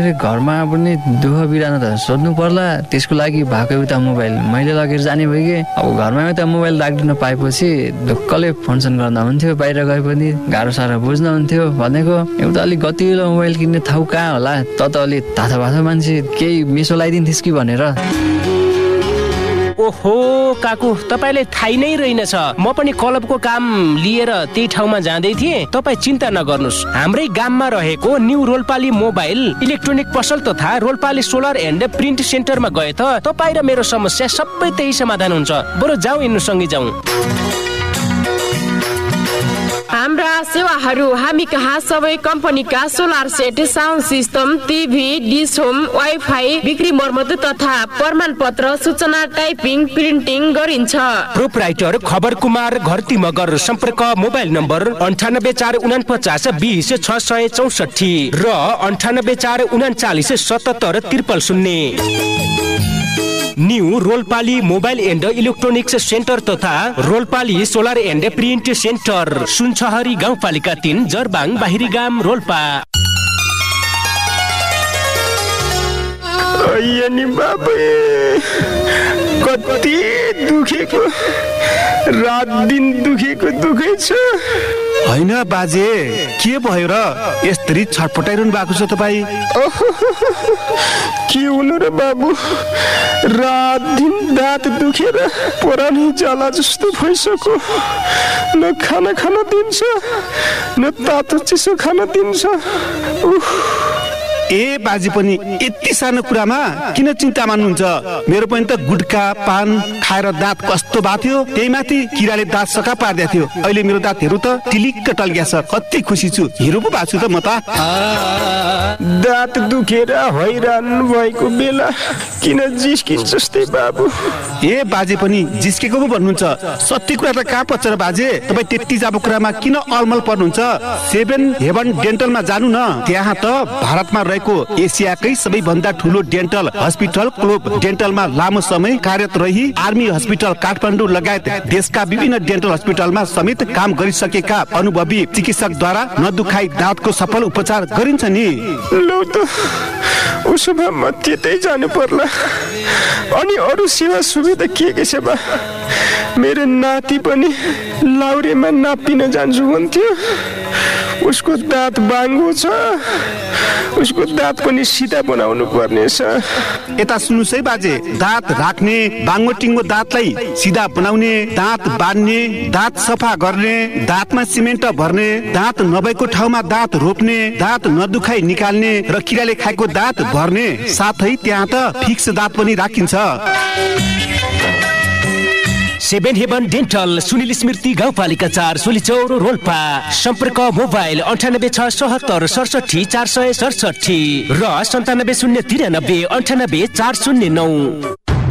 घरमा पनि दुःख बिरानो त सोध्नु पर्ला, त्यसको लागि भएको एउटा मोबाइल मैले लगेर जाने भयो कि। अब घरमा एउटा मोबाइल राखिदिन पाएपछि ढुक्कले फोनसन गर्दा हुन्थ्यो, बाहिर गए पनि गाह्रो साह्रो बुझ्न हुन्थ्यो। भनेको एउटा अलिक गतिलो मोबाइल किन्ने ठाउँ कहाँ होला, त अलिक थाहा भाषा मान्छे केही मिसो लगाइदिन्थिस् कि भनेर। ओहो काकु, तपाईलाई थाहै नै रहेनछ, म पनि क्लबको काम लिएर त्यही ठाउँमा जाँदै थिएँ। तपाईँ चिन्ता नगर्नुहोस्, हाम्रै गाममा रहेको न्यू रोल्पाली मोबाइल इलेक्ट्रोनिक पसल तथा रोल्पाली सोलर एन्ड प्रिन्ट सेन्टरमा गए त तपाईँ र मेरो समस्या सबै त्यही समाधान हुन्छ। बरु जाउँ यिनीसँगै जाउँ। हाम्रा सेवाहरू हामी कहाँ सबै कम्पनीका solar set, sound system, TV, dish home, wifi, बिक्री मर्मत तथा प्रमाणपत्र सूचना टाइपिङ प्रिन्टिङ गरिन्छ। प्रोपराइटर खबर कुमार घरती मगर। सम्पर्क मोबाइल नम्बर 9844206664 र 9844977000। New रोल्पाली mobile and electronics centre तथा रोल्पाली सोलर एन्ड प्रिन्ट सेन्टर, सुनछहरी गाउँपालिका 3, जरबाङ बाहिरी गाम, रोल्पा। नि बाबे कति दुखेको, रात दिन दुखेको दुखै छ। होइन बाजे, के भयो र यसरी छटपटाइरहनु भएको छ तपाईँ? के हुनु र बाबु, रात दिन दाँत दुखेर परानी जाला जस्तो भइसक्यो। न खाना खान दिन्छ, न तातो चिसो खान दिन्छ। ए बाजे पनि यति सानो कुरामा किन चिन्ता मान्नुहुन्छ? मेरो पनि त गुटखा पान खाएर दाँत कस्तो भएको थियो, त्यही माथि किराले दाँत सका पार्दै थियो। अहिले मेरो दाँतहरू त टिलिक्क टल्किया छ, कति खुसी छु। हिरो पो भएको छु त म त। दाँत दुखेर हैरान भएको बेला किन जिस्किन्छ जस्तै बाबु? ए बाजे पनि जिस्केको पो भन्नुहुन्छ? सत्य कुरा त कहाँ पर्छ र बाजे? तपाईँ त्यति जाबो कुरामा किन अलमल पर्नुहुन्छ? 7 हेभन डेन्टलमा जानु न। त्यहाँ त भारतमा एसियाकै सबैभन्दा ठुलो डेन्टल हस्पिटल क्लोब डेन्टलमा लामो समय कार्यरत रही आर्मी हस्पिटल काठमाडौँ लगायत देशका विभिन्न डेन्टल हस्पिटलमा समेत काम गरिसकेका अनुभवी चिकित्सकद्वारा नदुखाई दाँतको सफल उपचार गरिन्छ नि। लौ त उसो भए म त्यतै जानु पर्ला। अनि अरू सेवा सुविधा के सेवा? मेरो नाति पनि लाउरेमा नापिन जान्छु भन्थ्यो। उसको दाँत बाङ्गो छ, उसको दाँत पनि सिधा बनाउनु पर्नेछ। यता सुन्नुहोस् है बाजे, दाँत राख्ने, बाङ्गो टिङ्गो दाँतलाई सिधा बनाउने, दाँत बाँध्ने, दाँत सफा गर्ने, दाँतमा सिमेन्ट भर्ने, दाँत नभएको ठाउँमा दाँत रोप्ने, दाँत नदुखाई निकाल्ने र किराले खाएको दाँत भर्ने, साथै त्यहाँ त फिक्स दाँत पनि राखिन्छ। 7 हेभन डेन्टल, सुनिल स्मृति गाउँपालिका 4, सोलीचौर, रोल्पा। सम्पर्क मोबाइल 9867767467 र 9709398409।